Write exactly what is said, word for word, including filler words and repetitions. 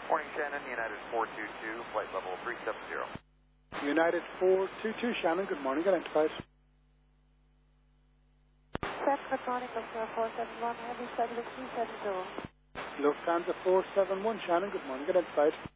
Morning, Shannon, United four two two, flight level three seven zero. United four two two, Shannon, good morning, identified. Seth, good morning, Lufthansa four seven one, Heavy Cellular three seven zero. Lufthansa four seven one, Shannon, good morning, identified.